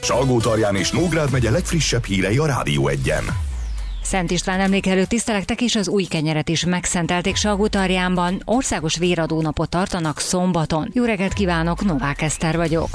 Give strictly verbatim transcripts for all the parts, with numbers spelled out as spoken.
Salgótarján és Nógrád megye legfrissebb hírei a Rádió Egyen. Szent István emléke előtt tisztelektek, és az új kenyeret is megszentelték Salgótarjánban. Országos véradó napot tartanak szombaton. Jó reggelt kívánok, Novák Eszter vagyok.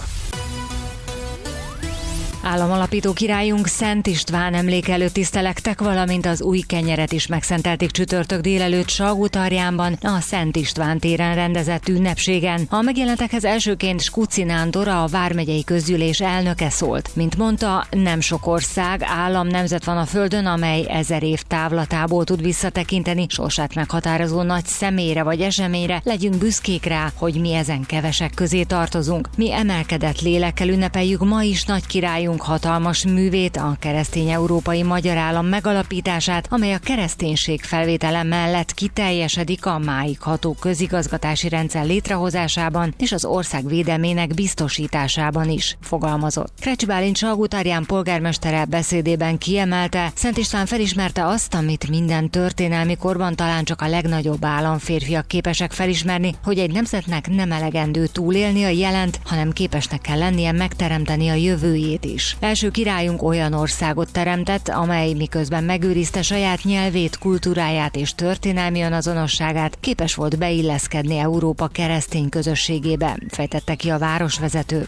Államalapító királyunk Szent István emléke előtt tisztelektek, valamint az új kenyeret is megszentelték csütörtök délelőtt Salgótarjánban, a Szent István téren rendezett ünnepségen. A megjelentekhez elsőként Skuci Nándor, a vármegyei közgyűlés elnöke szólt. Mint mondta, nem sok ország, állam, nemzet van a földön, amely ezer év távlatából tud visszatekinteni sorsát meghatározó nagy személyre vagy eseményre. Legyünk büszkék rá, hogy mi ezen kevesek közé tartozunk. Mi emelkedett lélekkel ünnepeljük ma is nagy királyunk hatalmas művét, a keresztény európai magyar állam megalapítását, amely a kereszténység felvétele mellett kiteljesedik a máig ható közigazgatási rendszer létrehozásában és az ország védelmének biztosításában is, fogalmazott. Krecs Bálint Salgótarján polgármestere beszédében kiemelte, Szent István felismerte azt, amit minden történelmi korban talán csak a legnagyobb államférfiak képesek felismerni, hogy egy nemzetnek nem elegendő túlélni a jelent, hanem képesnek kell lennie megteremteni a jövőjét is. Első királyunk olyan országot teremtett, amely miközben megőrizte saját nyelvét, kultúráját és történelmi önazonosságát, képes volt beilleszkedni Európa keresztény közösségébe, fejtette ki a városvezető.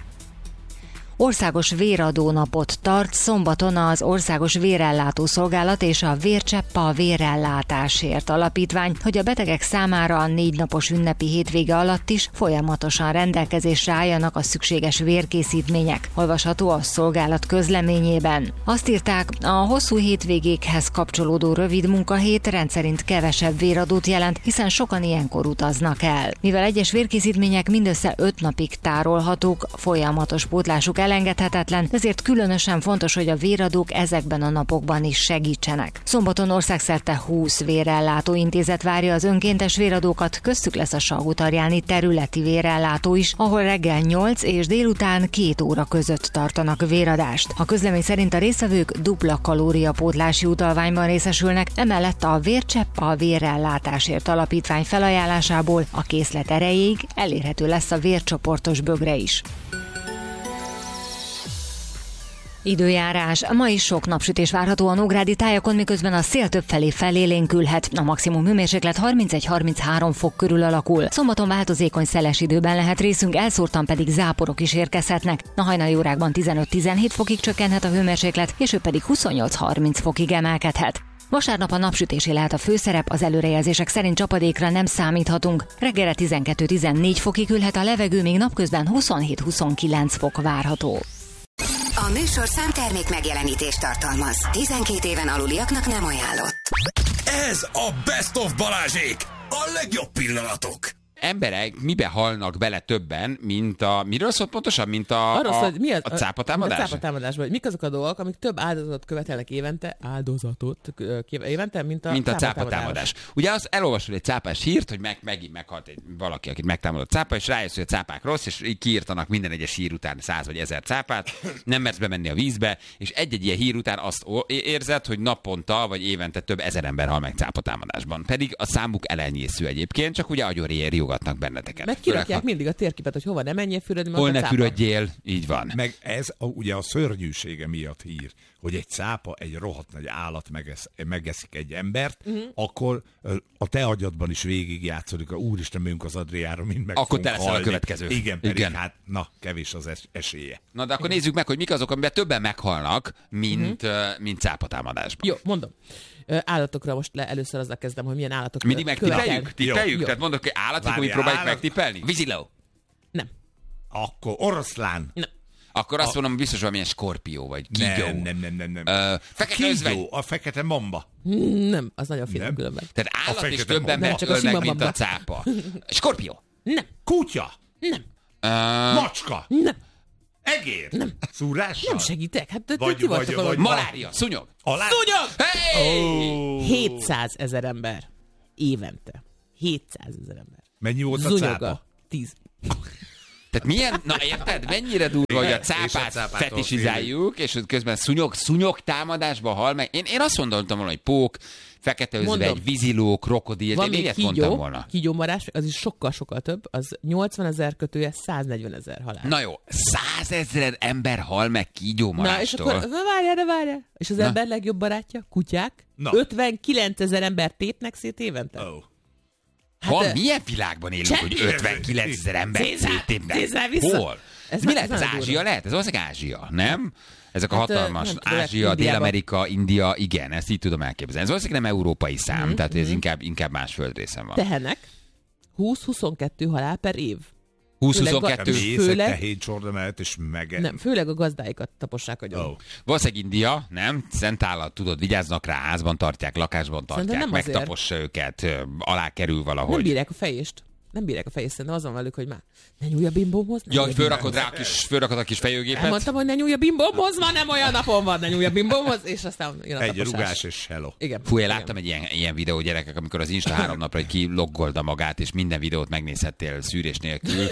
Országos véradó napot tart szombaton az Országos Vérellátó Szolgálat és a Vércsepp a Vérellátásért Alapítvány, hogy a betegek számára a négy napos ünnepi hétvége alatt is folyamatosan rendelkezésre álljanak a szükséges vérkészítmények. Olvasható a szolgálat közleményében. Azt írták, a hosszú hétvégékhez kapcsolódó rövid munkahét rendszerint kevesebb véradót jelent, hiszen sokan ilyenkor utaznak el. Mivel egyes vérkészítmények mindössze öt napig tárolhatók, folyamatos pótlásuk elengedhetetlen, ezért különösen fontos, hogy a véradók ezekben a napokban is segítsenek. Szombaton országszerte húsz vérellátó intézet várja az önkéntes véradókat, köztük lesz a salgótarjáni területi vérellátó is, ahol reggel nyolc és délután két óra között tartanak véradást. A közlemény szerint a résztvevők dupla kalóriapótlási utalványban részesülnek, emellett a Vércsepp a Vérellátásért Alapítvány felajánlásából a készlet erejéig elérhető lesz a vércsoportos bögre is. Időjárás. Ma is sok napsütés várható a nógrádi tájakon, miközben a szél többfelé felélénkülhet. A maximum hőmérséklet harmincegy-harminchárom fok körül alakul. Szombaton változékony szeles időben lehet részünk, elszórtan pedig záporok is érkezhetnek. A hajnali órákban tizenöt-tizenhét fokig csökkenhet a hőmérséklet, később pedig huszonnyolc-harminc fokig emelkedhet. Vasárnap a napsütésé lehet a főszerep, az előrejelzések szerint csapadékra nem számíthatunk. Reggelre tizenkettő-tizennégy fokig ülhet a levegő, még napközben huszonhét-huszonkilenc fok várható. A műsor számtermék megjelenítést tartalmaz. tizenkét éven aluliaknak nem ajánlott. Ez a Best of Balázsék! A legjobb pillanatok! Emberek mibe halnak bele többen, mint a... Miről szólt pontosan? Mint a, Arról a, szól, hogy mi az, a cápatámadás? A cápatámadásban, hogy mik azok a dolgok, amik több áldozatot követelnek évente, áldozatot évente, mint a, mint a cápatámadás. cápatámadás. Ugye az elolvasol egy cápás hírt, hogy meg, megint meghalt egy valaki, akit megtámadott cápa, és rájössz, hogy a cápák rossz, és így kiírtanak minden egyes hír után száz vagy ezer cápát, nem mersz bemenni a vízbe, és egy-egy ilyen hír után azt érzed, hogy naponta vagy évente több ezer ember hal meg cápatámadásban. Pedig a számuk elenyésző egyébként, csak ugye agyon riogatnak benneteket. Meg kirakják mindig a térképet, hogy hova ne menjél fürödni, hol ne fürödjél, így van. Meg ez a, ugye a szörnyűsége miatt hír, hogy egy cápa, egy rohadt nagy állat megesz, megeszik egy embert, uh-huh. akkor a te agyadban is végigjátszódik, a úristen, megyünk az Adriára, mind meg akkor te leszel a következő. Igen, pedig Igen. hát, na, kevés az es- esélye. Na, de akkor nézzük meg, hogy mik azok, amiben többen meghalnak, mint, uh-huh. uh, mint cápatámadásban. Jó, mondom. Állatokra most le, először azzal kezdem, hogy milyen állatok mindig megtippeljük? Tippeljük? Jó. Tehát mondok, hogy állatok, Várjál, úgy próbáljuk állat... megtippelni? Víziló. Nem. Akkor oroszlán. Nem. Akkor azt a... mondom, biztos valamilyen skorpió, vagy kígyó. Nem, nem, nem, nem. nem. Uh, fekete özvegy. A fekete mamba. Nem, az nagyon finom különben. Tehát állat is többen nem, csak a megölnek, mint mamba. a cápa. Skorpió. Nem. Kutya. Nem. Uh... Macska. Nem. Egér. Nem. Szúrással. Nem segítek. Hát vagy, ti vagytok vagy, vagy, malária. Szúnyog. Alá... Szúnyog! Hey! Oh. hétszázezer ember. Évente. hétszázezer ember. Mennyi volt a Zunyoga. cápa? Tíz. Tehát milyen, na érted, mennyire durva, hogy a cápát fetisizáljuk, és közben szúnyog, szúnyog támadásba hal meg. Én, én azt mondtam volna, hogy pók, fekete özvegy, víziló, krokodil, de még ilyet mondtam volna. Kígyómarás, az is sokkal-sokkal több, az nyolcvanezer kötője száznegyvenezer halál. Na jó, százezer ember hal meg kígyómarástól. Na és akkor, na várjál, de várjál. És az na. ember legjobb barátja, kutyák, na. ötvenkilencezer ember tépnek szét évente. Oh. Hát, Hol, milyen világban élünk, Cse- hogy ötvenkilencezer ember széttépnek? Hol? Ez mi már, lehet? Ez Ázsia lehet? Ez valószínűleg Ázsia, nem? Ezek hát, a hatalmas, nem, Ázsia, Dél-Amerika, India, igen, ezt így tudom elképzelni. Ez valószínűleg nem európai szám, mm-hmm. tehát ez inkább, inkább más földrészen van. Tehenek húsz-huszonkettő halál per év. húsz-huszonkettő Főleg, tehén csorda mellett, és meg... Nem, főleg a gazdáikat tapossák agyon. Oh. Valószínűleg India, nem? Szent állat, tudod, vigyáznak rá, házban tartják, lakásban tartják, megtapossa őket, alá kerül valahogy. Nem bírják a fejést. Nem bírják a fejést, szerintem az van velük, hogy már ne nyúlj a bimbómhoz. Ja, hogy fölrakod rá a kis, fölrakod a kis fejőgépet. Elmondtam, hogy ne nyúlj a bimbómhoz, már nem olyan napon van, ne nyúlj a bimbómhoz, és aztán jön a egy taposás. rugás és hello. Igen. Fú, én láttam egy ilyen, ilyen videó, gyerekek, amikor az Insta három napra egy kiloggolda magát, és minden videót megnézhettél szűrés nélkül.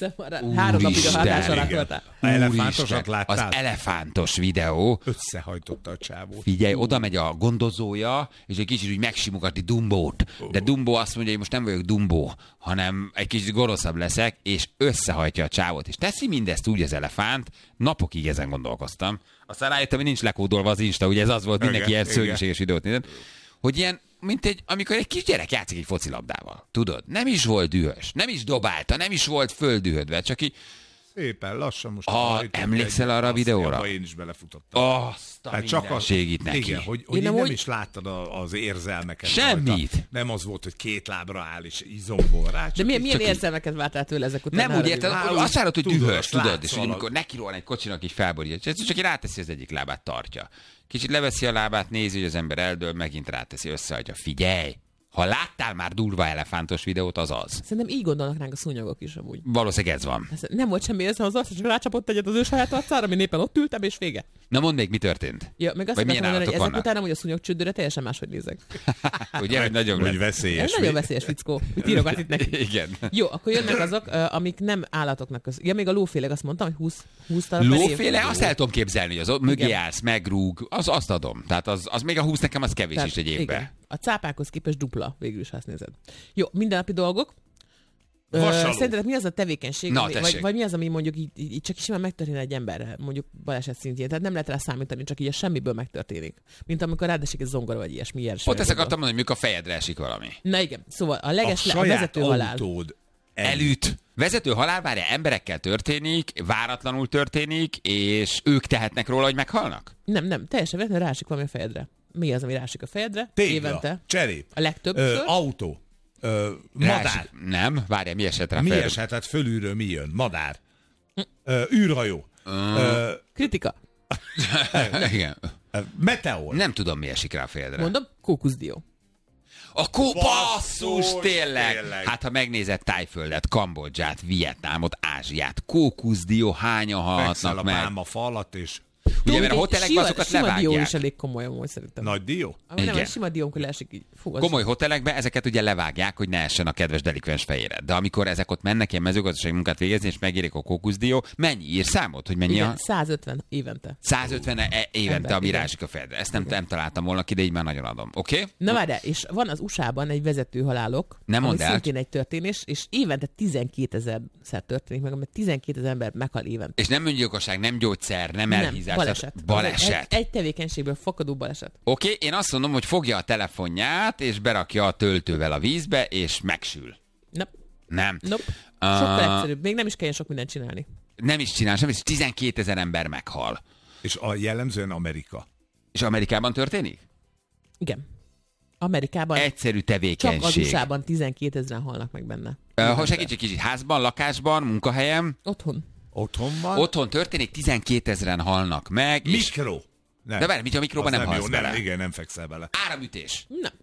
Három napig a hatás alatt voltál. Elefántosat láttál? Az elefántos videó. Összehajtotta a csávót. Figyelj, oda megy a gondozója, és egy kicsit úgy megsimogatni Dumbót. De Dumbo azt mondja, hogy most nem vagyok Dumbo, hanem egy kicsit gonoszabb leszek, és összehajtja a csávót. És teszi mindezt úgy az elefánt, napokig ezen gondolkoztam. Aztán rájöttem, hogy nincs lekódolva az Insta, ugye ez az volt, mindenki ilyen szörnyűséges videót nézett, hogy ilyen, mint egy, amikor egy kis gyerek játszik egy focilabdával. Tudod, nem is volt dühös, nem is dobálta, nem is volt földühödve, csak így szépen lassan most... Ah, emlékszel arra a videóra? Én is belefutottam. Azt a hát mindenségit neki. Igen, hogy, hogy nem, nem úgy... is láttad a, az érzelmeket. Semmit. Rajta. Nem az volt, hogy két lábra áll és izombol rá. De milyen, milyen így... érzelmeket vártál tőle ezek után? Nem úgy érted, azt várod, hogy dühös, tudod, és hogy amikor nekirolna egy kocsinak, így felborítja. Csak így ráteszi az egyik lábát, tartja. Kicsit leveszi a lábát, nézi, hogy az ember eldől, megint ráteszi, összeadja. Figyelj! Ha láttál már durva elefántos videót, az az. Szerintem így gondolnak ránk a szúnyogok is amúgy. Valószínűleg ez van. Ez nem volt semmi érzem az arc, csak rácsapott egyet az ő saját arcára, ami éppen ott ültem, és vége. Na mondd még, mi történt? Ja, meg azt akartam mondani, hogy ezek után, hogy a szúnyogcsődőre teljesen máshogy nézek. Ugye, hogy nagyon hogy veszélyes. Ez nagyon veszélyes fickó. Mit írogat itt neki? Igen. Jó, akkor jönnek azok, amik nem állatoknak köz. Ja, még a lófélek, azt mondtam, hogy húsz, húsz darab. Lóféle, azt el tudom képzelni, hogy az ott mögé állsz, megrúg, az, azt adom. Tehát az, az még a húsz nekem az kevés is egy évben. A cápákhoz képest dupla, végül is, ha azt nézed. Jó, mindennapi dolgok. Vasaló. Szerinted mi az a tevékenység, Na, ami, vagy, vagy mi az, ami mondjuk így, így csak simán megtörténik egy emberrel, mondjuk baleset szintjén. Tehát nem lehet rá számítani, csak így a semmiből megtörténik. Mint amikor rádesik egy zongora, vagy ilyesmi. Ilyesmi Ott ezt akartam mondani, hogy mikor a fejedre esik valami. Na igen, szóval a leges a, a vezető halál. Elüt. Vezető halál, várja, emberekkel történik, váratlanul történik, és ők tehetnek róla, hogy meghalnak? Nem, nem, teljesen véletlenül rásik valami a fejedre. Mi az, ami rásik a fejedre? Tégla, évente. cserép, a legtöbb ö, autó, ö, madár. Rásik. Nem, várja, mi esett rá mi fejedre? esett? Hát fölülről mi jön? Madár. Ö, űrhajó. Ö, Kritika. Igen. Meteor. Nem tudom, mi esik rá a fejedre. Mondom, kókuszdió. A kópasszus, tényleg. tényleg! Hát, ha megnézed Tájföldet, Kambodzsát, Vietnámot, Ázsiát, kókuszdió, hányan halhatnak a meg? pálma falat, és Ugye, mert a hotelekben azokat sima levágják. dió is elég komoly, amúgy szerintem. nagy dió. Ami nem, Igen. egy sima dió, amikor leesik így. Fú, az Komoly hotelekben ezeket ugye levágják, hogy ne essen a kedves delikvens fejére. De amikor ezek ott mennek ilyen mezőgazdasági munkát végezni, és megérik a kókuszdió, mennyi ír számot, hogy mennyi igen, a... százötven évente. százötven e- évente, Ember, ami igen. rásik a fejedre. Ezt nem, nem találtam volna ki, de így már nagyon adom. Oké? Okay? Na várjál, és van az u es á-ban egy vezető halálok, Nem ami mondd el. szintén egy történés, és évente tizenkétezer-szer történik meg, mert tizenkétezer ember meghal évente. És nem öngyilkosság, nem gyógyszer, nem elhízás. baleset. tehát Baleset. Egy, egy tevékenységből fakadó baleset. Oké, okay, én azt mondom, hogy fogja a telefonját, és berakja a töltővel a vízbe, és megsül. Nope. Nem. Nope. Ah. Sokkal egyszerűbb. Még nem is kell sok mindent csinálni. Nem is csinál semmi, és tizenkétezer ember meghal. És a jellemzően Amerika. És Amerikában történik? Igen. Amerikában Egyszerű csak az tevékenység. u es á-ban tizenkétezren halnak meg benne. Uh, ha segíts egy kicsit, házban, lakásban, munkahelyem, Otthon. Otthon van. otthon történik, tizenkétezren halnak meg, és... Mikro. Nem. De várj, mit a mikróban Az nem nem halsz jó, bele? nem, igen, nem fekszel bele. Áramütés. Nem.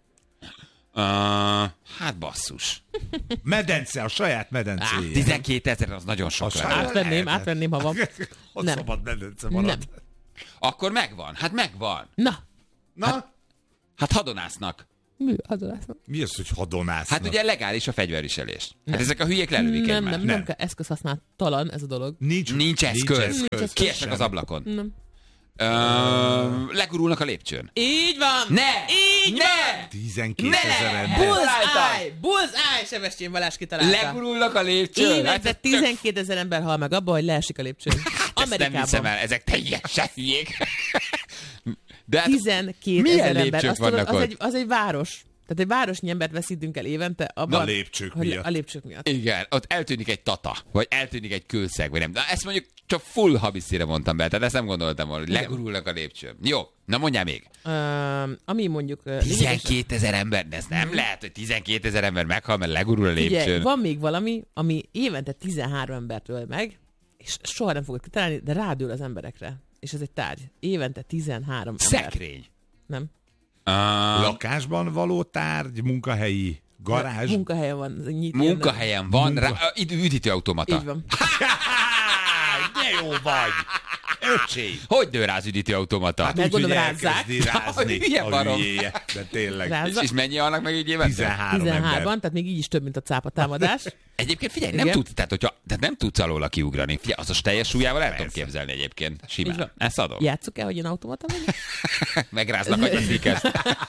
Uh, hát basszus. Medence, a saját Ah, medencéje. tizenkétezer az nagyon sok Az lenne. saját- Átvenném, lehet. átvenném, ha van. A Nem. szabad medence marad. Nem. Akkor megvan, hát megvan. Na, Na, Hát hadonásznak. Mi hadonásznak? Mi az, hogy hadonásznak? Hát ugye legális a fegyverviselés. Hát ezek a hülyék lelövik Nem, egymást. nem, nem, nem kell eszközhasználattalan ez a dolog. Nincs, Nincs eszköz. eszköz. eszköz. Kiesnek az ablakon. Nem. Ö, legurulnak a lépcsőn. Így van! Ne! Így Ne! van! tizenkétezer Ne! ember. Bullseye! Bullseye! Sebestyén Balázs kitalálta. Legurulnak a lépcsőn. Évente Hát, tizenkétezer ember hal meg abba, hogy leesik a lépcsőn. ezt nem hiszem Amerikában. el, ezek teljesen hülyék. De hát, tizenkétezer ember. lépcsők Azt tudod, vannak az, ott? egy, az egy város. Tehát egy városnyi embert veszítünk el évente abban, Na, lépcsők hogy miatt. A lépcsők miatt. igen, ott eltűnik egy tata, vagy eltűnik egy kőszeg, vagy nem. De ezt mondjuk csak full habiszire mondtam be, tehát ezt nem gondoltam volna, hogy Igen. legurulnak a lépcsőn. Jó, na mondjál még. Uh, ami mondjuk... Uh, lényeges- tizenkétezer ember, de ez nem lehet, hogy tizenkétezer ember meghal, mert legurul a lépcsőn. Ugye, van még valami, ami évente tizenhárom embert öl meg, és soha nem fogod kitalálni, de rádől az emberekre. És ez egy tárgy. Évente tizenhárom ember. Szekrény. Nem. Uh, Lakásban való tárgy, munkahelyi, garázs. Munkahelyen van. Nyit, munkahelyen van, Munka- rá, üd- üdítőautomata. Így van. De jó vagy! Öcsém! Hogy dől rá az üdítőautomata? Hát Meg úgy, hogy gondolom, rázzák. elkezdi rázni Hülye a barom. hülyéje. De tényleg. Rá- és, és mennyi halnak meg így évente? tizenhárom tizenhárman, ember. tehát még így is több, mint a cápa támadás. Egyébként figyelj, nem Igen. tudsz, tehát, hogyha, tehát nem tudsz alóla kiugrani. Figyelj, az a teljes súlyával el tudom Persze. képzelni egyébként. Így Simán. van. Ezt adom. Játsszuk el, hogy én automata vagyok? Megráznak a sneakers.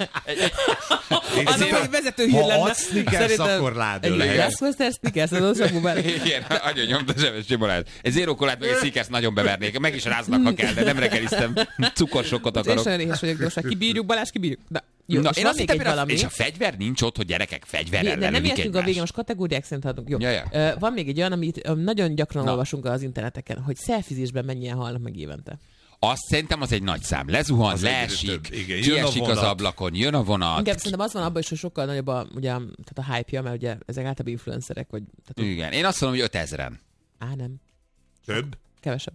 Az Szépen, egy vezetőhír ha lenne. adsz sneakers, akkor rádől Egy lehet. Grassmaster sneakers, az sem már. Igen, agyon nyomta zsebes csimolát. Egy zero kolát meg egy sneakers nagyon bevernék. Meg is ráznak, ha kell, de nem reggeliztem. Cukorsokkot Én akarok. olyan éhes vagyok, gyorsan. Kibírjuk, Balázs, kibírjuk. Na, jó, Na, és én van azt még hittem, egy hogy a- valami. és a fegyver nincs ott, hogy gyerekek fegyverrel De nem lelövik értünk a végén, egymást. most kategóriák szerint haladunk. Jó. Ja, ja. Ö, Van még egy olyan, amit ö, nagyon gyakran Na. olvasunk az interneteken, hogy szelfizésben mennyien halnak meg évente. Azt szerintem az egy nagy szám. Lezuhan, Az egyre leesik, több. Igen, jön a kiesik az vonat. ablakon, jön a vonat. Inkább szerintem az van abban is, hogy sokkal nagyobb a, ugye, tehát a hype-ja, mert ugye ezek általában influencerek, vagy tehát, Igen, én azt mondom, hogy ötezren. á nem, Több? kevesebb.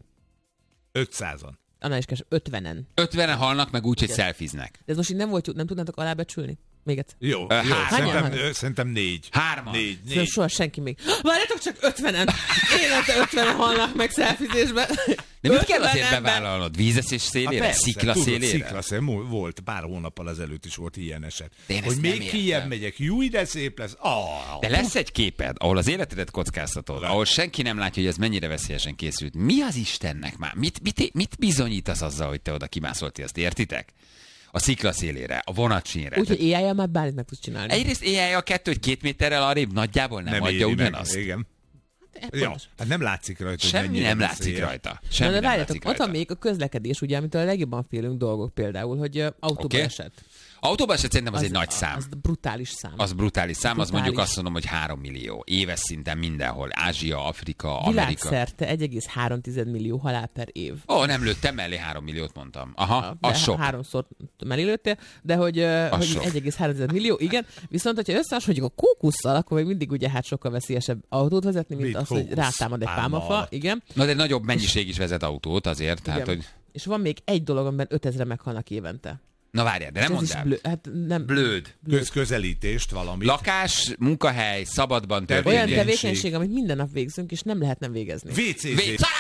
ötszázan. Annál is kevesebb, ötvenen. ötvenen halnak meg úgy, hogy szelfiznek. De ez most így nem volt, nem tudnátok alábecsülni? Még egyszer. Jó, jó. hányan Szerintem, vannak? ö, szerintem négy. Hárman. Négy, Szerintem négy. soha senki még. Várjátok csak ötvenen! Évente ötvenen halnak meg szelfizésben. De mit kell azért ötven ember. bevállalnod? Vízeszés Hát szélére? persze, Szikla tudod, szélére? Szikla szél, Mú- volt, pár hónappal ezelőtt is volt ilyen eset. De én ezt hogy nem még értem. kijebb megyek, jó, de szép lesz. Ah, De lesz egy képed, ahol az életedet kockáztatod, ahol senki nem látja, hogy ez mennyire veszélyesen készült. Mi az Istennek már? Mit, mit, mit bizonyítasz azzal, hogy te oda kimászolti, azt értitek? A szikla szélére, a vonatsínre. Úgyhogy éjjel már bármit meg tudsz csinálni. Egyrészt éjjel a kettő, hogy két méterrel arrébb nagyjából nem, nem adja éri meg. ugyanazt. Igen. Hát, Ja, pontos. hát nem látszik rajta, hogy Semmi mennyire nem látszik veszélyes. rajta. Semmi Na de nem várjátok, látszik ott van rajta. még a közlekedés, ugye, amitől a legjobban félünk dolgok például, hogy ö, autóba Oké. esett. Autóban se szerintem az, egy nagy szám. Az brutális szám. Az brutális szám, az Brutális. mondjuk azt mondom, hogy három millió. Éves szinten mindenhol. Ázsia, Afrika, Amerika. Világszerte egy egész három millió halál per év. Ó, nem lőttem mellé három milliót mondtam. Aha, De az sok. háromszor mellé lőttél, de hogy, ö, hogy sok. egy egész három millió, igen. Viszont, hogyha összehasonlítjuk a kókusszal, akkor még mindig ugye hát sokkal veszélyesebb autót vezetni, mint Mit az, hogy kókusz? rátámad egy Pálma pálmafa. alatt. Igen. Na de nagyobb mennyiség is vezet autót azért, tehát igen. hogy... És van még egy dolog, amiben ötezre meghalnak évente. Na várjál, de nem Ez mondd is el. blő, hát nem, Blőd. Köz közelítést valamit. Lakás, munkahely, szabadban Olyan olyan történő. tevékenység, amit minden nap végzünk, és nem lehet nem végezni. vé cé Vé- zé.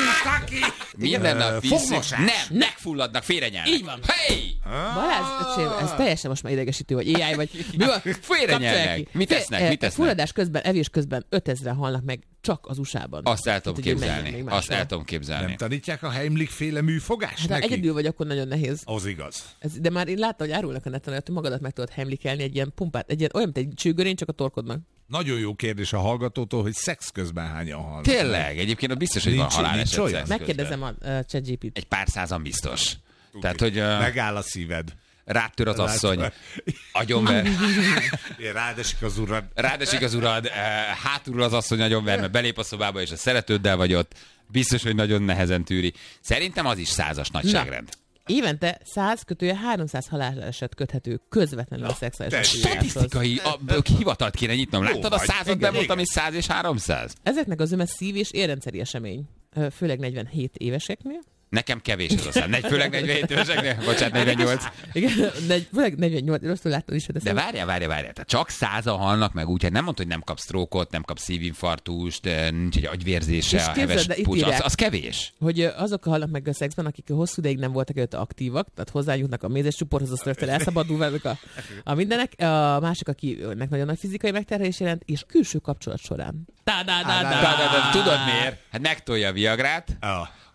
Minden Ö, nap víz. fogmosás. Nem, megfulladnak, félrenyelnek. Így van. Hey! Balázs, öcsém, ez teljesen most már idegesítő, hogy á i vagy. Mi van? Félrenyelnek. Kapcsolják ki. Mit Fél- esznek? eh, Mit esznek? Fulladás közben, evés közben ötezren halnak meg csak az u es á-ban. Azt el tudom Hát, hogy menjen képzelni. még Azt máshol. el tudom képzelni. Nem tanítják a Heimlich féle műfogást Hát ha neki? egyedül vagy, akkor nagyon nehéz. Az igaz. Ez, de már én láttam, hogy árulnak a neten, hogy magadat meg tudod hemlikelni egy ilyen pumpát, egy ilyen, olyan, mint egy csőgörény, csak a torkodnak. Nagyon jó kérdés a hallgatótól, hogy szex közben hányan halnak. Tényleg, egyébként ott biztos, hogy Nincs- van nincs haláleset. olyan? szex Megkérdezem közben. a uh, ChatGPT-t. Egy pár százan biztos. Tehát, hogy uh, Megáll a szíved. rátör az asszony, Rátör. agyonver. Rádesik az urad. Rádesik az urad, uh, hátulról az asszony agyonver, mert belép a szobába, és a szeretőddel vagy ott. Biztos, hogy nagyon nehezen tűri. Szerintem az is százas nagyságrend. Évente száz kötője háromszáz haláleset köthető közvetlenül a szexuális te- aktivitáshoz. Statisztikai a, a, hivatalt kéne nyitnom. Láttad a vagy. százat, Igen, bemondtam, igen. és száz és háromszáz? Ezeknek a zöme szív- és érrendszeri esemény, Ö, főleg negyvenhét éveseknél, Nekem kevés ez a szám. Negy, főleg negyvenhét éveseknek, bocsánat, negyvennyolc. Igen, negy, főleg negyvennyolc, rosszul láttad is. De várjál, várjál, várjál. Tehát csak százan halnak meg úgy, hogy nem mondta, hogy nem kap sztrókot, nem kap szívinfarktust, nincs egy agyvérzése, a heves pucs. Az, az kevés. Hogy azok halnak meg a szexben, akik hosszú ideig nem voltak előtt aktívak, tehát hozzájutnak a mézes csuporthoz, azt rögtön elszabadul velük a, a mindenek. A másik, akinek nagyon nagy fizikai megterhelés jelent, és külső kapcsolat során. Da, da, da, da, da. Tudod miért? Hát megtolja a viagrát, Ah.